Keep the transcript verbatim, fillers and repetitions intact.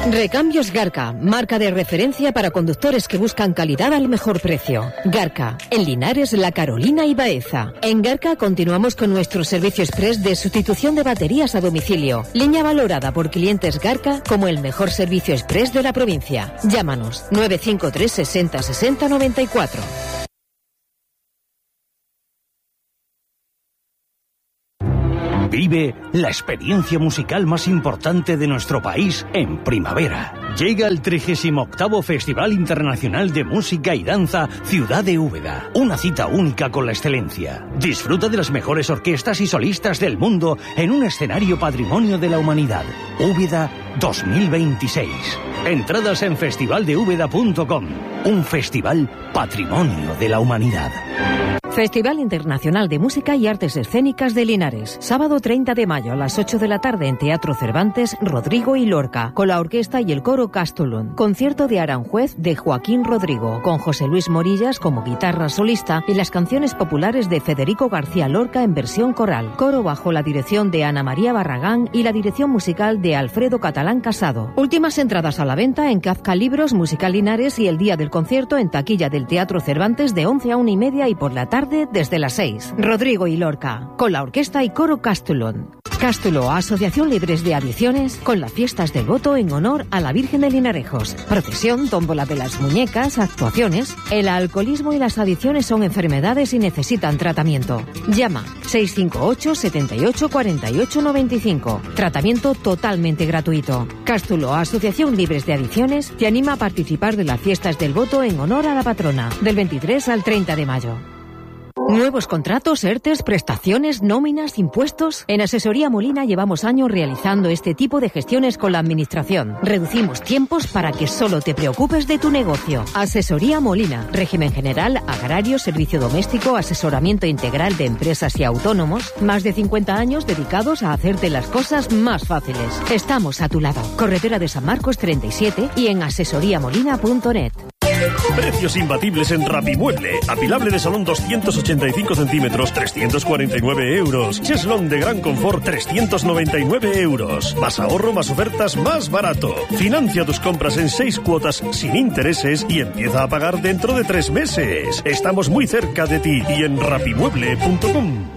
Recambios Garca, marca de referencia para conductores que buscan calidad al mejor precio. Garca, en Linares, La Carolina y Baeza. En Garca continuamos con nuestro servicio express de sustitución de baterías a domicilio. Línea valorada por clientes Garca como el mejor servicio express de la provincia. Llámanos nueve cinco tres sesenta sesenta noventa y cuatro. Vive la experiencia musical más importante de nuestro país en primavera. Llega el trigésimo octavo Festival Internacional de Música y Danza Ciudad de Úbeda. Una cita única con la excelencia. Disfruta de las mejores orquestas y solistas del mundo en un escenario patrimonio de la humanidad. Úbeda dos mil veintiséis. Entradas en festival de úbeda punto com. Un festival patrimonio de la humanidad. Festival Internacional de Música y Artes Escénicas de Linares. Sábado treinta de mayo a las ocho de la tarde en Teatro Cervantes, Rodrigo y Lorca, con la orquesta y el coro Castellón. Concierto de Aranjuez de Joaquín Rodrigo, con José Luis Morillas como guitarra solista y las canciones populares de Federico García Lorca en versión coral. Coro bajo la dirección de Ana María Barragán y la dirección musical de Alfredo Catalán Casado. Últimas entradas a la venta en Kafka Libros, Musical Linares, y el día del concierto en taquilla del Teatro Cervantes de once a una y media y por la tarde desde las seis. Rodrigo y Lorca, con la orquesta y coro Castellón. Cástulo, Asociación Libres de Adicciones, con las fiestas del voto en honor a la Virgen de Linarejos. Procesión, tómbola de las muñecas, actuaciones. El alcoholismo y las adicciones son enfermedades y necesitan tratamiento. Llama seis cinco ocho, siete ocho, cuatro ocho nueve cinco. Tratamiento totalmente gratuito. Cástulo, Asociación Libres de Adicciones, te anima a participar de las fiestas del voto en honor a la patrona, del veintitrés al treinta de mayo. Nuevos contratos, ERTES, prestaciones, nóminas, impuestos. En Asesoría Molina llevamos años realizando este tipo de gestiones con la Administración. Reducimos tiempos para que solo te preocupes de tu negocio. Asesoría Molina. Régimen general, agrario, servicio doméstico, asesoramiento integral de empresas y autónomos. Más de cincuenta años dedicados a hacerte las cosas más fáciles. Estamos a tu lado. Carretera de San Marcos treinta y siete y en asesoría molina punto net. Precios imbatibles en Rapimueble. Apilable de salón doscientos ochenta y cinco centímetros, trescientos cuarenta y nueve euros. Cheslón de gran confort, trescientos noventa y nueve euros. Más ahorro, más ofertas, más barato. Financia tus compras en seis cuotas sin intereses y empieza a pagar dentro de tres meses. Estamos muy cerca de ti y en rapimueble punto com.